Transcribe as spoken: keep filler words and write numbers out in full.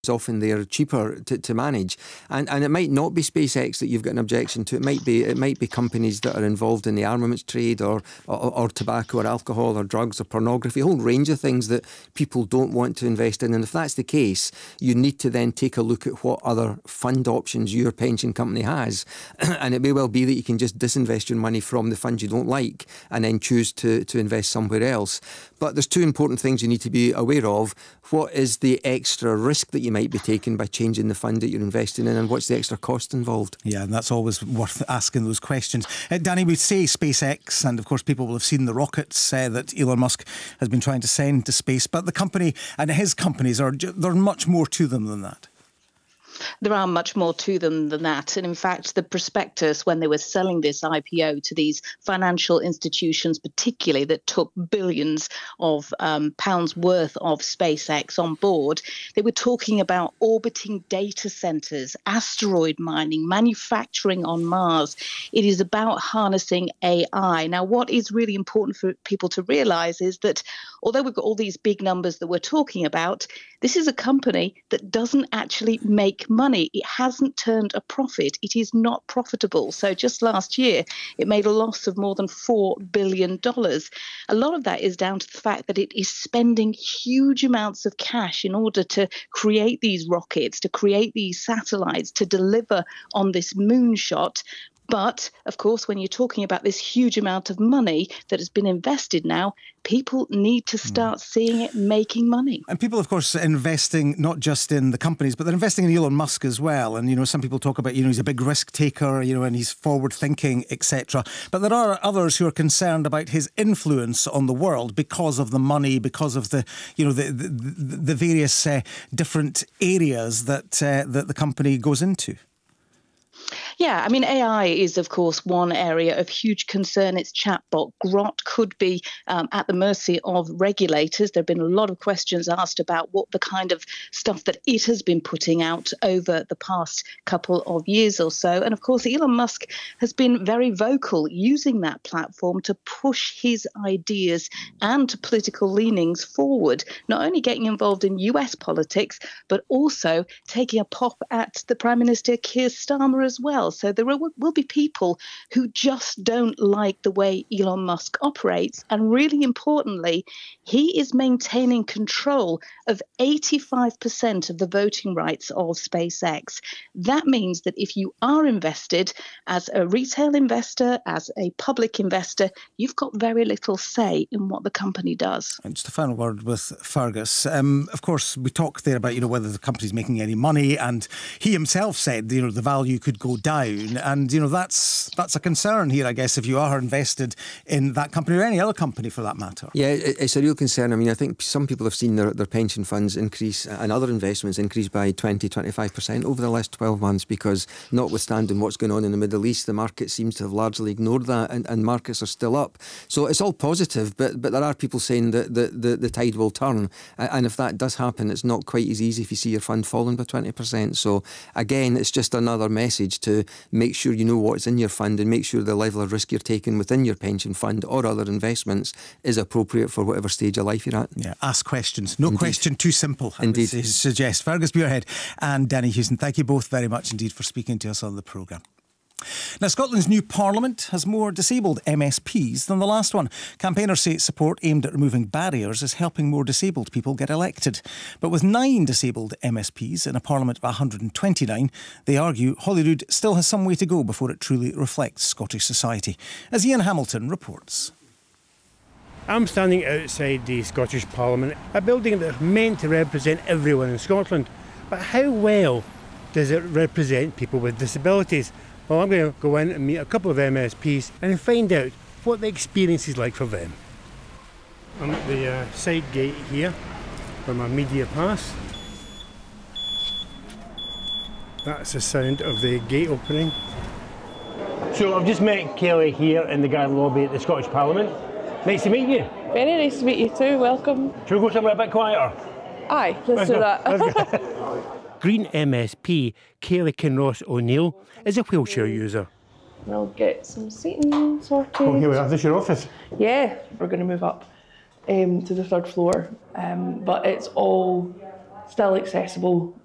often they're cheaper to, to manage, and and it might not be SpaceX that you've got an objection to. It might be it might be companies that are involved in the armaments trade, or or, or tobacco, or alcohol, or drugs, or pornography, a whole range of things that people don't want to invest in. And if that's the case, you need to then take a look at what other fund options your pension company has, and it may well be that you can just disinvest your money from the fund you don't like and then choose to to invest somewhere else. But there's two important things you need to be aware of. What is the extra risk that you might be taking by changing the fund that you're investing in, and what's the extra cost involved? Yeah, and that's always worth asking those questions. Uh, Danny, we say SpaceX, and of course people will have seen the rockets uh, that Elon Musk has been trying to send to space, but the company and his companies, are there are much more to them than that. There are much more to them than that. And in fact, the prospectus, when they were selling this I P O to these financial institutions, particularly that took billions of um, pounds worth of SpaceX on board, they were talking about orbiting data centers, asteroid mining, manufacturing on Mars. It is about harnessing A I. Now, what is really important for people to realize is that although we've got all these big numbers that we're talking about, this is a company that doesn't actually make money. It hasn't turned a profit. It is not profitable. So just last year, it made a loss of more than four billion dollars. A lot of that is down to the fact that it is spending huge amounts of cash in order to create these rockets, to create these satellites, to deliver on this moonshot. But, of course, when you're talking about this huge amount of money that has been invested now, people need to start mm. seeing it making money. And people, of course, investing not just in the companies, but they're investing in Elon Musk as well. And, you know, some people talk about, you know, he's a big risk taker, you know, and he's forward thinking, et cetera. But there are others who are concerned about his influence on the world because of the money, because of the, you know, the the, the various uh, different areas that uh, that the company goes into. Yeah, I mean, A I is, of course, one area of huge concern. Its chatbot Grok could be um, at the mercy of regulators. There have been a lot of questions asked about what the kind of stuff that it has been putting out over the past couple of years or so. And, of course, Elon Musk has been very vocal using that platform to push his ideas and political leanings forward, not only getting involved in U S politics, but also taking a pop at the Prime Minister Keir Starmer as well. So there will, will be people who just don't like the way Elon Musk operates. And really importantly, he is maintaining control of eighty-five percent of the voting rights of SpaceX. That means that if you are invested as a retail investor, as a public investor, you've got very little say in what the company does. And just a final word with Fergus. Um, of course, we talked there about, you know, whether the company's making any money, and he himself said, you know, the value could go down. And, you know, that's that's a concern here, I guess, if you are invested in that company or any other company for that matter. Yeah, it's a real concern. I mean, I think some people have seen their, their pension funds increase and other investments increase by twenty, twenty-five percent over the last twelve months because, notwithstanding what's going on in the Middle East, the market seems to have largely ignored that, and, and markets are still up. So it's all positive, but but there are people saying that the, the, the tide will turn. And if that does happen, it's not quite as easy if you see your fund falling by twenty percent. So again, it's just another message to make sure you know what's in your fund and make sure the level of risk you're taking within your pension fund or other investments is appropriate for whatever stage of life you're at. Yeah, ask questions. No indeed. Question too simple, I indeed. would suggest. Fergus Muirhead and Danny Hewson, thank you both very much indeed for speaking to us on the programme. Now, Scotland's new Parliament has more disabled M S Ps than the last one. Campaigners say support aimed at removing barriers is helping more disabled people get elected. But with nine disabled M S Ps in a Parliament of one hundred twenty-nine, they argue Holyrood still has some way to go before it truly reflects Scottish society. As Ian Hamilton reports. I'm standing outside the Scottish Parliament, a building that's meant to represent everyone in Scotland. But how well does it represent people with disabilities? Well, I'm going to go in and meet a couple of M S Ps and find out what the experience is like for them. I'm at the uh, side gate here for my media pass. That's the sound of the gate opening. So I've just met Kelly here in the garden lobby at the Scottish Parliament. Nice to meet you. Very nice to meet you too, welcome. Should we go somewhere a bit quieter? Aye, let's do that. Green M S P Kayleigh Kinross O'Neill is a wheelchair user. We'll get some seating sorted. Oh, here we are. Is this your office? Yeah, we're going to move up um, to the third floor, um, but it's all still accessible